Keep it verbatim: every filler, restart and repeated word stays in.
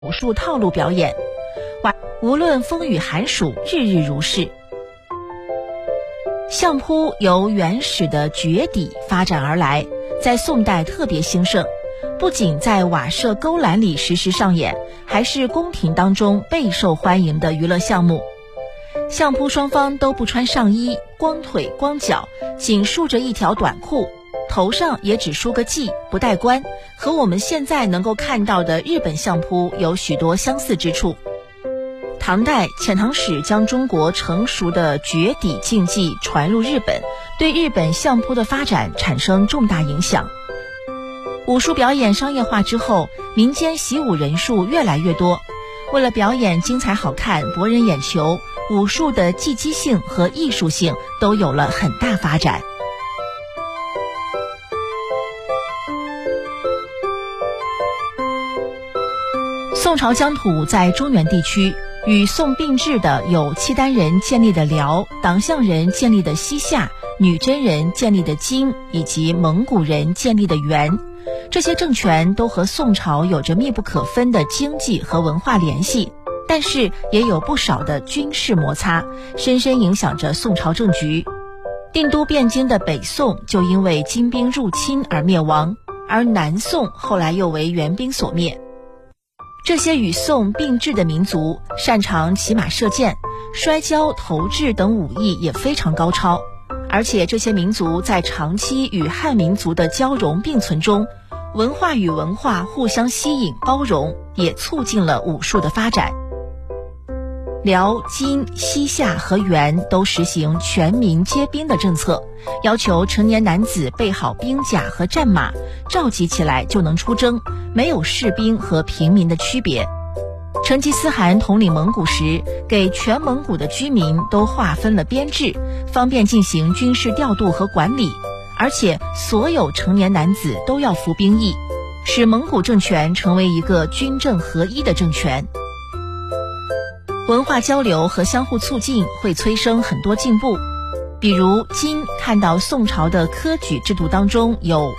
武术套路表演，无论风雨寒暑，日日如是。相扑由原始的绝底发展而来，在宋代特别兴盛，不仅在瓦舍勾栏里实时上演，还是宫廷当中备受欢迎的娱乐项目。相扑双方都不穿上衣，光腿光脚，仅束着一条短裤，头上也只梳个髻，不戴冠，和我们现在能够看到的日本相扑有许多相似之处。唐代遣唐使将中国成熟的绝底竞技传入日本，对日本相扑的发展产生重大影响。武术表演商业化之后，民间习武人数越来越多，为了表演精彩好看，博人眼球，武术的技击性和艺术性都有了很大发展。宋朝疆土在中原地区，与宋并置的有契丹人建立的辽、党项人建立的西夏、女真人建立的金，以及蒙古人建立的元。这些政权都和宋朝有着密不可分的经济和文化联系，但是也有不少的军事摩擦，深深影响着宋朝政局。定都汴京的北宋就因为金兵入侵而灭亡，而南宋后来又为元兵所灭。这些与宋并置的民族擅长骑马射箭、摔跤、投掷等武艺也非常高超，而且这些民族在长期与汉民族的交融并存中，文化与文化互相吸引包容，也促进了武术的发展。辽、金、西夏和元都实行全民皆兵的政策，要求成年男子备好兵甲和战马，召集起来就能出征，没有士兵和平民的区别。成吉思汗统领蒙古时，给全蒙古的居民都划分了编制，方便进行军事调度和管理，而且所有成年男子都要服兵役，使蒙古政权成为一个军政合一的政权。文化交流和相互促进会催生很多进步，比如金看到宋朝的科举制度当中有